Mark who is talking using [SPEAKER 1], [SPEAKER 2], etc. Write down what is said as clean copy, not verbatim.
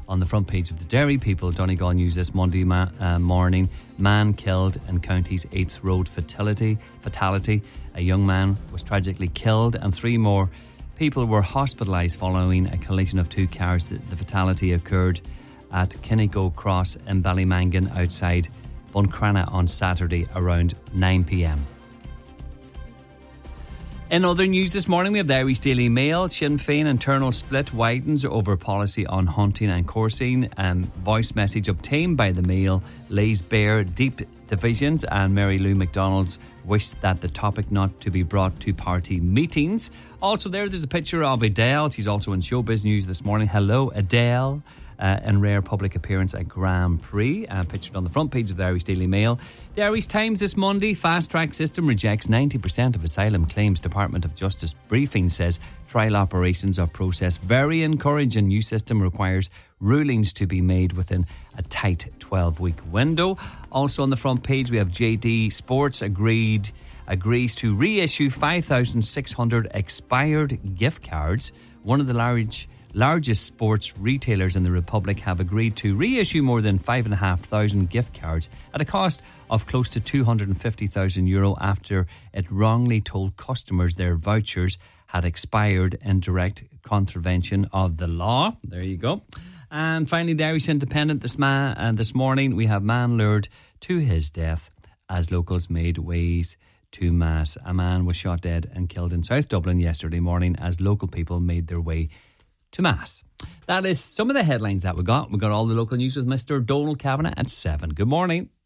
[SPEAKER 1] On the front page of the Derry People, Donegal News this Monday morning, man killed in county's 8th road fatality. A young man was tragically killed and 3 more people were hospitalised following a collision of 2 cars. The fatality occurred at Kinnigo Cross in Ballymangan outside Buncrana on Saturday around 9 p.m. In other news this morning, we have the Irish Daily Mail. Sinn Féin internal split widens over policy on hunting and coursing. Voice message obtained by the Mail lays bare deep divisions, and Mary Lou McDonald's wished that the topic not to be brought to party meetings. Also there's a picture of Adele. She's also in Showbiz News this morning. Hello, Adele. In rare public appearance at Grand Prix, pictured on the front page of the Irish Daily Mail. The Irish Times this Monday, fast track system rejects 90% of asylum claims. Department of Justice briefing says trial operations are processed very encouraging. New system requires rulings to be made within a tight 12-week window. Also on the front page we have JD Sports agrees to reissue 5,600 expired gift cards. One of the largest sports retailers in the Republic have agreed to reissue more than 5,500 gift cards at a cost of close to €250,000 after it wrongly told customers their vouchers had expired in direct contravention of the law. There you go. And finally, the Irish Independent this morning, we have man lured to his death as locals made ways to Mass. A man was shot dead and killed in South Dublin yesterday morning as local people made their way to Mass. That is some of the headlines that we got. We got all the local news with Mr. Donald Kavanagh at 7. Good morning.